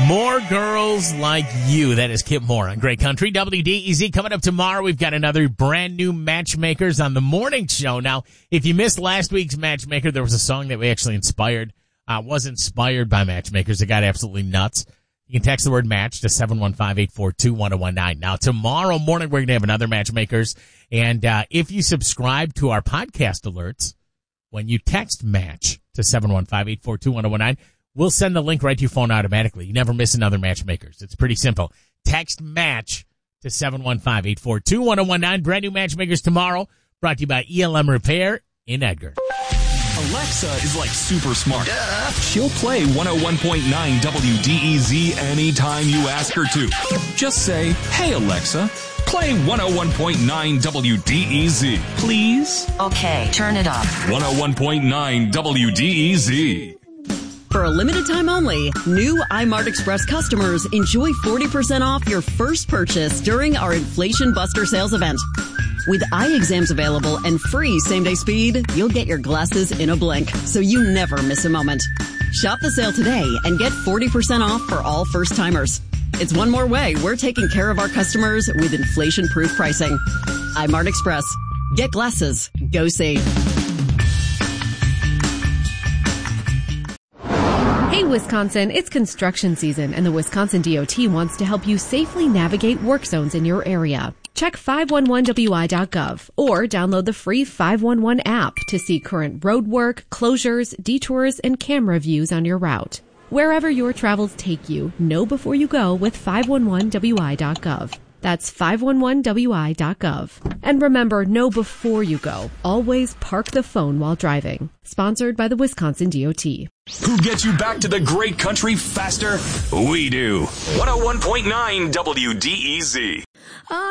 More girls like you. That is Kip Moore on Great Country. WDEZ coming up tomorrow. We've got another brand new Matchmakers on the morning show. Now, if you missed last week's Matchmaker, there was a song that we actually inspired. Was inspired by Matchmakers. It got absolutely nuts. You can text the word match to 715-842-1019. Now, tomorrow morning, we're going to have another Matchmakers. And if you subscribe to our podcast alerts, when you text match to 715-842-1019, we'll send the link right to your phone automatically. You never miss another Matchmakers. It's pretty simple. Text match to 715-842-1019. Brand new Matchmakers tomorrow. Brought to you by ELM Repair in Edgar. Alexa is like super smart. She'll play 101.9 WDEZ anytime you ask her to. Just say, "Hey Alexa, play 101.9 WDEZ, please." Okay, turn it up. 101.9 WDEZ. For a limited time only, new iMart Express customers enjoy 40% off your first purchase during our Inflation Buster sales event. With eye exams available and free same-day speed, you'll get your glasses in a blink, so you never miss a moment. Shop the sale today and get 40% off for all first-timers. It's one more way we're taking care of our customers with inflation-proof pricing. iMart Express. Get glasses. Go see. Hey, Wisconsin, it's construction season, and the Wisconsin DOT wants to help you safely navigate work zones in your area. Check 511wi.gov or download the free 511 app to see current road work, closures, detours, and camera views on your route. Wherever your travels take you, know before you go with 511wi.gov. That's 511wi.gov. And remember, know before you go. Always park the phone while driving. Sponsored by the Wisconsin DOT. Who gets you back to the great country faster? We do. 101.9 WDEZ.